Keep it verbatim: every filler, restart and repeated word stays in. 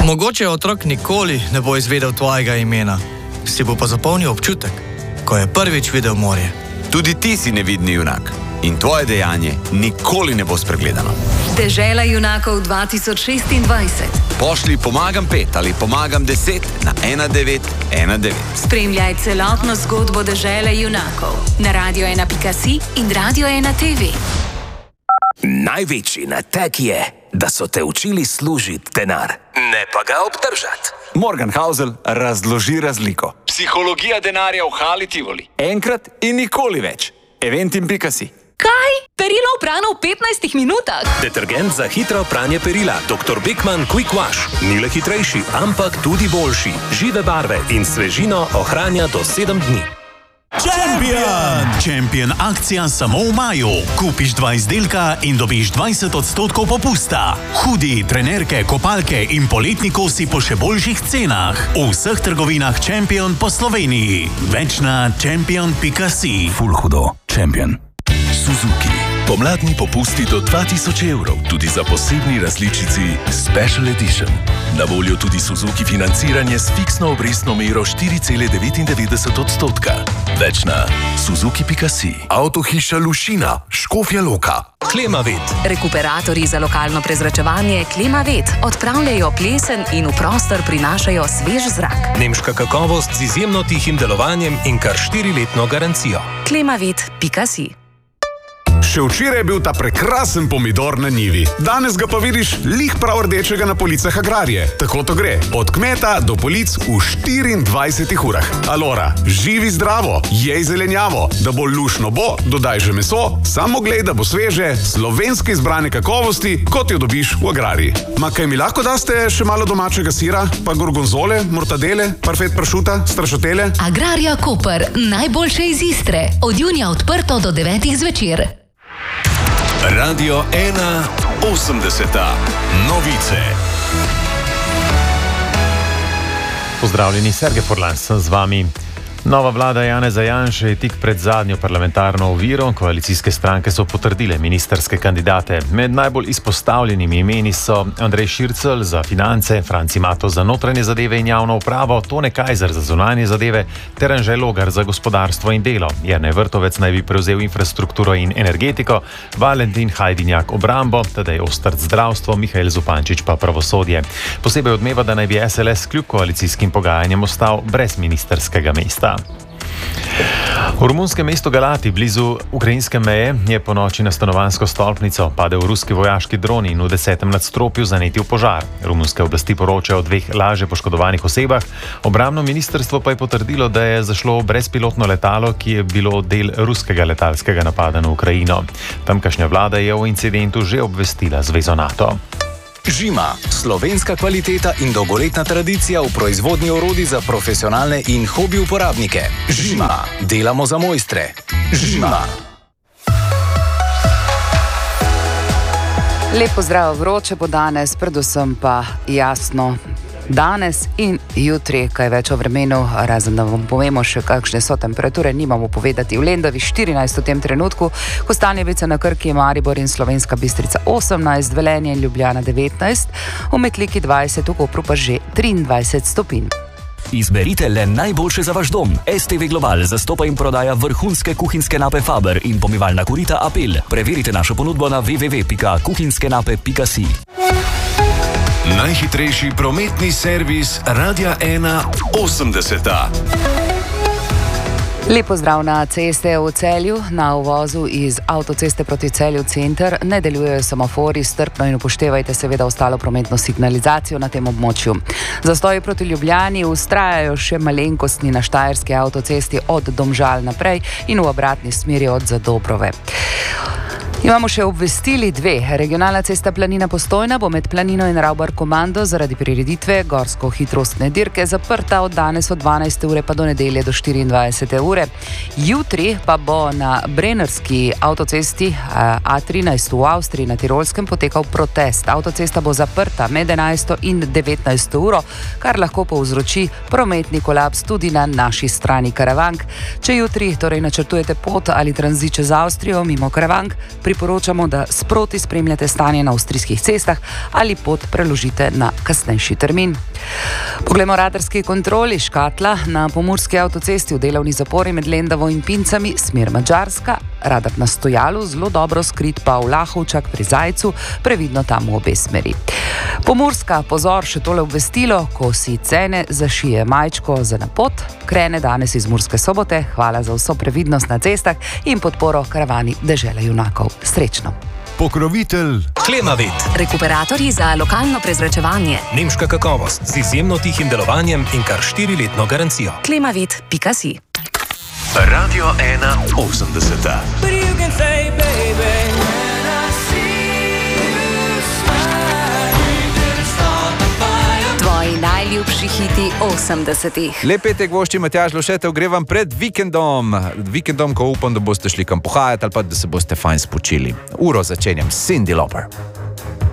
Mogoče otrok nikoli ne bo izvedel tvojega imena, si bo pa zapomnil občutek, ko je prvič videl morje. Tudi ti si nevidni junak in tvoje dejanje nikoli ne bo spregledano. Dežela junakov dva tisoč šestindvajset. Pošlji pomagam pet ali pomagam deset na ena devet ena devet. Spremljaj celotno zgodbo Dežele junakov na radio ena pika si in radio ena te ve. Največji nateg je, da so te učili služiti denar, ne pa ga obdržati. Morgan Housel razloži razliko. Psihologija denarja v Hali Tivoli. Enkrat in nikoli več. eventim pika si. Kaj? Perilo oprano v petnajstih minutah? Detergent za hitro pranje perila doktor Beckman Quick Wash ni le hitrejši, ampak tudi boljši. Žive barve in svežino ohranja do sedem dni. Champion! Champion akcija samo v maju. Kupiš dva izdelka in dobiš dvajset odstotkov popusta. Hudi, trenerke, kopalke in poletni kosi po še boljših cenah. V vseh trgovinah Champion po Sloveniji. Več na champion pika si. Ful hudo. Champion. Suzuki. Pomladni popusti do dva tisoč evrov, tudi za posebni različici Special Edition. Na voljo tudi Suzuki financiranje s fiksno obrestno mero štiri cela devetindevetdeset odstotka. Več na suzuki pika si. Avtohiša Lušina, Škofja Loka. Klimavet. Rekuperatorji za lokalno prezračevanje Klimavet odpravljajo plesen in v prostor prinašajo svež zrak. Nemška kakovost z izjemno tihim delovanjem in kar štiriletno garancijo. Klimavet pika si. Še včeraj je bil ta prekrasen pomidor na njivi. Danes ga pa vidiš lih prav rdečega na policah Agrarije. Tako to gre. Od kmeta do polic v štiriindvajsetih urah. Alora, živi zdravo, jej zelenjavo. Da bo lušno bo, dodaj že meso, samo glej, da bo sveže, slovenske izbrane kakovosti, kot jo dobiš v Agrariji. Ma kaj mi lahko daste še malo domačega sira, pa gorgonzole, mortadele, parfet pršuta, strašotele? Agrarija Koper, najboljše iz Istre. Od junija odprto do devetih zvečer. Radio ena osemdeseta. Novice. Pozdravljeni, Sergej Forlan sem z vami. Nova vlada Janeza Janše je tik pred zadnjo parlamentarno oviro. Koalicijske stranke so potrdile ministerske kandidate. Med najbolj izpostavljenimi imeni so Andrej Šircelj za finance, Franci Mato za notranje zadeve in javno upravo, Tone Kajzer za zunanje zadeve ter Anže Logar za gospodarstvo in delo. Jernej Vrtovec naj bi prevzel infrastrukturo in energetiko, Valentin Hajdinjak obrambo, Tadej Ostrc zdravstvo, Mihael Zupančič pa pravosodje. Posebej odmeva, da naj bi es el es kljub koalicijskim pogajanjem ostal brez ministerskega mesta. V romunskem mestu Galati, blizu ukrajinske meje, je po noči na stanovanjsko stolpnico padel ruski vojaški dron in v desetem nadstropju zanetil požar. Romunske oblasti poročajo o dveh lažje poškodovanih osebah. Obrambno ministrstvo pa je potrdilo, da je zašlo brezpilotno letalo, ki je bilo del ruskega letalskega napada na Ukrajino. Tamkajšnja vlada je o incidentu že obvestila zvezo NATO. Žima, slovenska kvaliteta in dolgoletna tradicija v proizvodnji orodij za profesionalne in hobi uporabnike. Žima, delamo za mojstre. Žima. Lep pozdrav, vroče bo danes, predvsem pa jasno. Danes in jutri, kaj več o vremenu, razen da vam povemo še kakšne so temperature, nimamo povedati. V Lendavi štirinajst v tem trenutku, Kostanjevica na Krki, Maribor in Slovenska Bistrica osemnajst, Velenje in Ljubljana devetnajst, v Metliki dvajset, v Kopru pa že triindvajset stopinj. Izberite le najboljše za vaš dom. es te ve Global zastopa in prodaja vrhunske kuhinjske nape Faber in pomivalna korita Apel. Preverite našo ponudbo na w w w pika kuhinjskenape pika si. Najhitrejši prometni servis Radia ena osemdeseta. Lep pozdrav na ceste v Celju. Na uvozu iz avtoceste proti Celju center ne delujejo semafori, strpno in upoštevajte seveda ostalo prometno signalizacijo na tem območju. Zastoji proti Ljubljani vztrajajo še malenkostni na štajerski avtocesti od Domžal naprej in v obratni smeri od Zadobrove. Imamo še obvestili dve. Regionalna cesta Planina Postojna bo med Planino in Ravbar Komando zaradi prireditve gorsko-hitrostne dirke zaprta od danes od dvanajste ure pa do nedelje do štiriindvajsete ure. Jutri pa bo na Brennerski avtocesti A trinajst v Avstriji na Tirolskem potekal protest. Avtocesta bo zaprta med enajsto in devetnajsto uro, kar lahko povzroči prometni kolaps tudi na naši strani Karavank. Če jutri torej načrtujete pot ali tranzit čez Avstrijo mimo Karavank, priporočamo, da sproti spremljate stanje na avstrijskih cestah ali pot preložite na kasnejši termin. Poglejmo radarski kontroli škatla na pomurski avtocesti v delovni zapori med Lendavo in Pincami, smer Madžarska. Radar na stojalu, zelo dobro skrit pa v Lahovčak pri Zajcu, previdno tam v obe smeri. Pomurska, pozor, še tole obvestilo, ko si cene zašije majčko za napot, krene danes iz Murske Sobote. Hvala za vso previdnost na cestah in podporo karavani Dežele junakov. Srečno! Pokrovitelj Klimavet. Rekuperatorji za lokalno prezračevanje. Nemška kakovost z izjemno tihim delovanjem in kar štiriletno garancijo. klimavet pika si. Radio ena osemdeseta. Tvoji najljubši hiti osemdesetih. Lep petek vošči Matjaž Lošetev, gre vam pred vikendom. Vikendom, ko upam, da boste šli kam pohajati ali pa da se boste fajn spočili. Uro začenjam, Cyndi Lauper.